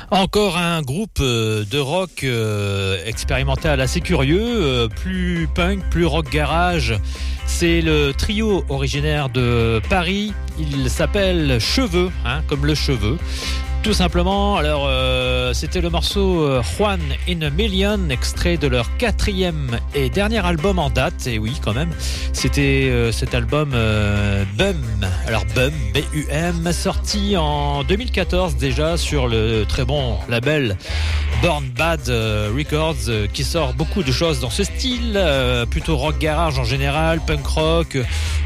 Encore un groupe de rock expérimental assez curieux, plus punk, plus rock garage. C'est le trio originaire de Paris. Il s'appelle Cheveux, comme le cheveu. Tout simplement, alors c'était le morceau One in a Million, extrait de leur 4e et dernier album en date, et oui quand même, c'était cet album Bum, alors Bum, B-U-M, sorti en 2014 déjà sur le très bon label Born Bad Records, qui sort beaucoup de choses dans ce style, plutôt rock garage en général, punk rock,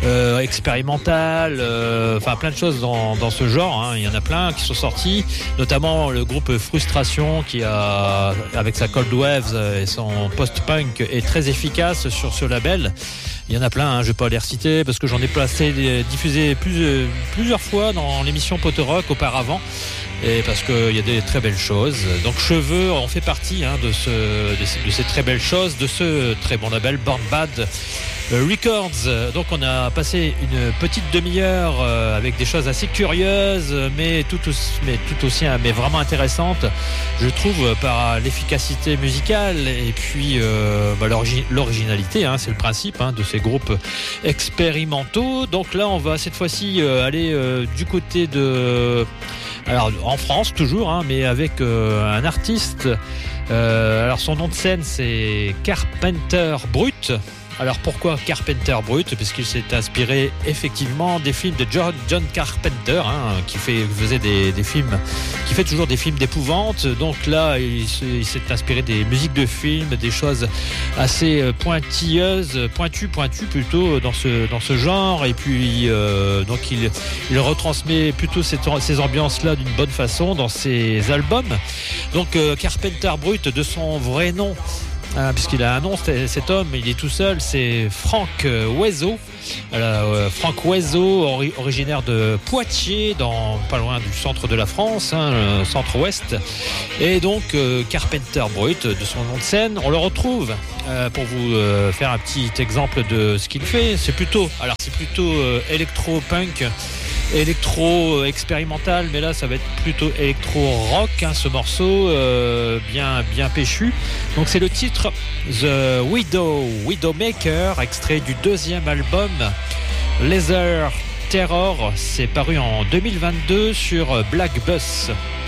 expérimental, enfin plein de choses dans ce genre, il y en a plein qui sont sortis. Notamment le groupe Frustration qui a, avec sa Cold Waves et son post-punk, est très efficace sur ce label. Il y en a plein, je vais pas les reciter parce que j'en ai diffusé plusieurs fois dans l'émission Pote Rock auparavant, et parce qu'il y a des très belles choses. Donc Cheveux en fait partie de ces très belles choses, de ce très bon label Born Bad Records. Donc on a passé une petite demi-heure avec des choses assez curieuses, mais tout aussi vraiment intéressantes, je trouve, par l'efficacité musicale et puis l'originalité, c'est le principe de ces groupes expérimentaux. Donc là on va cette fois-ci aller du côté de... Alors en France toujours, mais avec un artiste. Alors son nom de scène c'est Carpenter Brut. Alors pourquoi Carpenter Brut? Parce qu'il s'est inspiré effectivement des films de John Carpenter, qui faisait des films, qui fait toujours des films d'épouvante. Donc là, il s'est inspiré des musiques de films, des choses assez pointilleuses, pointues plutôt dans ce genre. Et puis donc il retransmet plutôt ces ambiances-là d'une bonne façon dans ses albums. Donc Carpenter Brut, de son vrai nom, puisqu'il a un nom, cet homme, il est tout seul, c'est Franck Oiseau. Franck Oiseau, originaire de Poitiers, pas loin du centre de la France, le centre-ouest. Et donc Carpenter Brut, de son nom de scène, on le retrouve pour vous faire un petit exemple de ce qu'il fait. C'est plutôt électro-punk, électro-expérimental, mais là ça va être plutôt électro-rock, ce morceau bien péchu. Donc c'est le titre The Widowmaker, extrait du 2e album Laser Terror. C'est paru en 2022 sur Black Bus.